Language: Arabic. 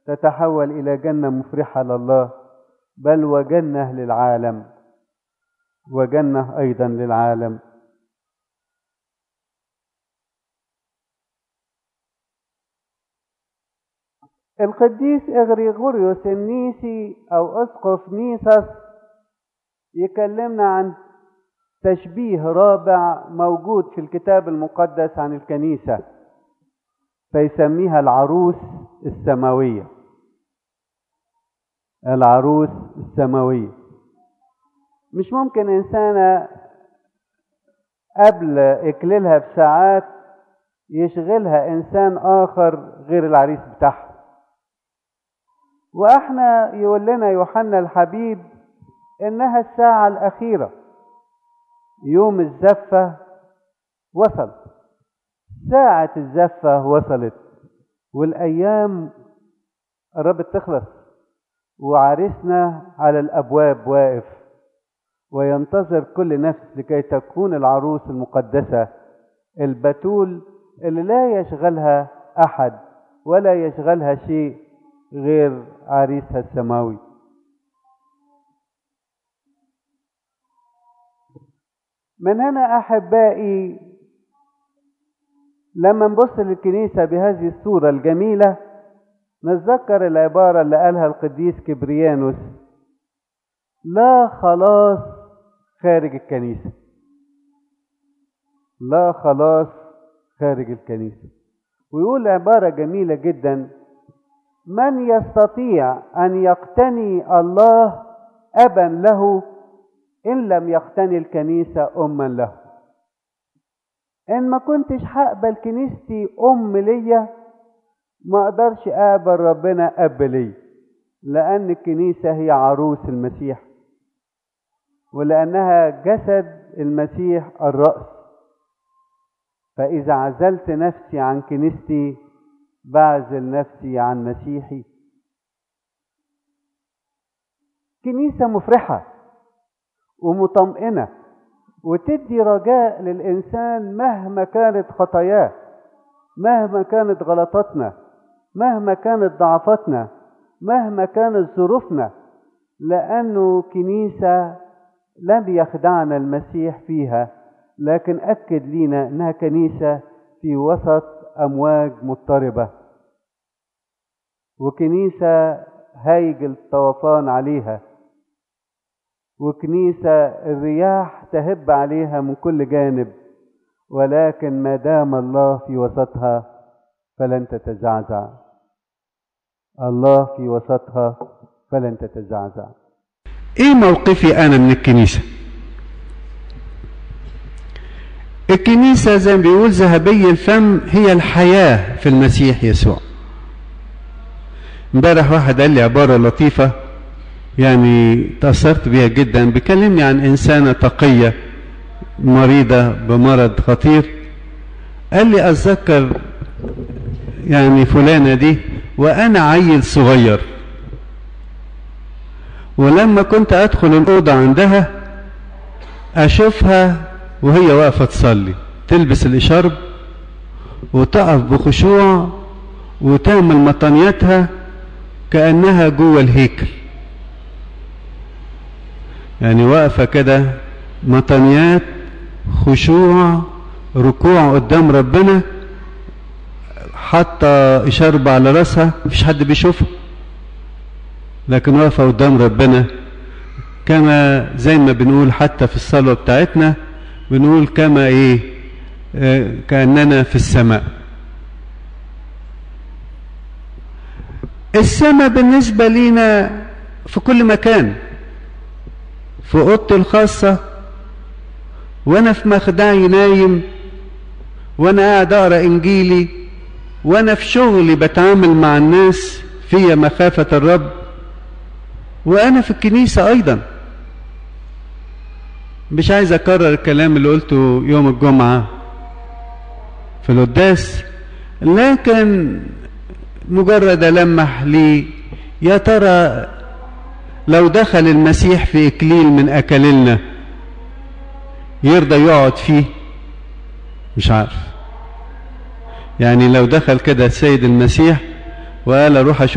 تتحول إلى جنة مفرحة لله، بل وجنة للعالم، وجنة أيضا للعالم. القديس إغريغوريوس النيسي أو أسقف نيساس يكلمنا عن تشبيه رابع موجود في الكتاب المقدس عن الكنيسة، فيسميها العروس السماوية. العروس السماوية. مش ممكن إنسانة قبل إكليلها بساعات يشغلها إنسان آخر غير العريس بتاعها. وإحنا يقول لنا يوحنا الحبيب إنها الساعة الأخيرة، يوم الزفة وصل، ساعة الزفة وصلت، والأيام قربت تخلص، وعريسنا على الأبواب واقف وينتظر كل نفس لكي تكون العروس المقدسة البتول اللي لا يشغلها أحد ولا يشغلها شيء غير عريسها السماوي. من هنا أحبائي لما نبص للكنيسة بهذه الصورة الجميلة نتذكر العبارة اللي قالها القديس كبريانوس: لا خلاص خارج الكنيسة، لا خلاص خارج الكنيسة. ويقول عبارة جميلة جدا: من يستطيع أن يقتني الله أبا له إن لم يقتني الكنيسة أما له. إن ما كنتش هقبل كنيستي أم ليا ما أقدرش أقبل ربنا أب لي، لأن الكنيسة هي عروس المسيح، ولأنها جسد المسيح الرأس. فإذا عزلت نفسي عن كنيستي بعزل نفسي عن مسيحي. كنيسة مفرحة ومطمئنة وتدي رجاء للإنسان مهما كانت خطاياه، مهما كانت غلطاتنا، مهما كانت ضعفاتنا، مهما كانت ظروفنا، لأنه كنيسة لم يخدعنا المسيح فيها، لكن أكد لنا أنها كنيسة في وسط أمواج مضطربة، وكنيسة هايج الطوفان عليها، وكنيسة الرياح تهب عليها من كل جانب، ولكن ما دام الله في وسطها فلن تتزعزع. الله في وسطها فلن تتزعزع. ايه موقفي انا من الكنيسة؟ الكنيسة زي ما بيقول ذهبي الفم هي الحياة في المسيح يسوع. امبارح واحد قال لي عبارة لطيفة يعني تأثرت بيها جدا، بيكلمني عن إنسانة تقية مريضة بمرض خطير. قال لي أتذكر يعني فلانة دي وأنا عيل صغير، ولما كنت أدخل الأوضة عندها أشوفها وهي واقفة تصلي، تلبس الإشارب وتقف بخشوع وتعمل مطنياتها كأنها جوه الهيكل، يعني واقفة كده مطنيات خشوع ركوع قدام ربنا، حاطة إشارب على راسها مفيش حد بيشوفها، لكن واقفة قدام ربنا كما زي ما بنقول حتى في الصلاة بتاعتنا بنقول كما ايه كأننا في السماء. السماء بالنسبة لينا في كل مكان، في اوضتي الخاصة وانا في مخدعي نايم، وانا قاعد اقرا انجيلي، وانا في شغلي بتعامل مع الناس في مخافة الرب، وانا في الكنيسة ايضا. مش عايز اكرر الكلام اللي قلته يوم الجمعة في القداس، لكن مجرد ألمح لي يا ترى لو دخل المسيح في إكليل من أكليلنا يرضى يقعد فيه؟ مش عارف. يعني لو دخل كده السيد المسيح وقال أروح أشوف